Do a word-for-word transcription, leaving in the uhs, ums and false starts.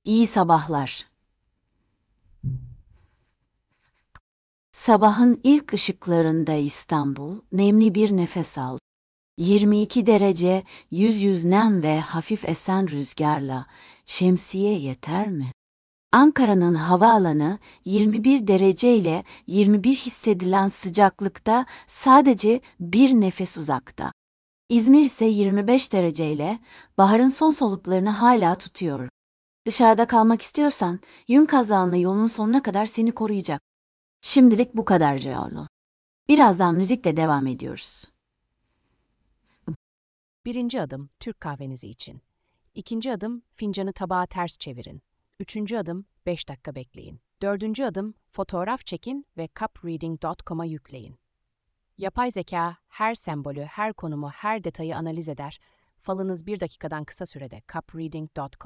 İyi sabahlar. Sabahın ilk ışıklarında İstanbul, nemli bir nefes al. yirmi iki derece, yüz yüz nem ve hafif esen rüzgarla şemsiye yeter mi? Ankara'nın havaalanı yirmi bir derece ile yirmi bir hissedilen sıcaklıkta sadece bir nefes uzakta. İzmir ise yirmi beş dereceyle baharın son soluklarını hala tutuyor. Dışarıda kalmak istiyorsan, yün kazağınla yolun sonuna kadar seni koruyacak. Şimdilik bu kadar Cealo. Birazdan müzikle devam ediyoruz. Birinci adım Türk kahvenizi için. İkinci adım fincanı tabağa ters çevirin. Üçüncü adım beş dakika bekleyin. Dördüncü adım fotoğraf çekin ve cup reading nokta com'a yükleyin. Yapay zeka her sembolü, her konumu, her detayı analiz eder. Falınız bir dakikadan kısa sürede cup reading nokta com